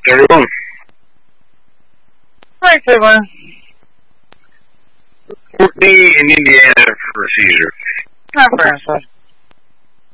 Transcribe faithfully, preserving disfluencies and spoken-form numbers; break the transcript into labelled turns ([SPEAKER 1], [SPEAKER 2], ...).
[SPEAKER 1] Everyone.
[SPEAKER 2] Hi, Caitlin.
[SPEAKER 1] Courtney in Indiana for a seizure.
[SPEAKER 2] Not for instance.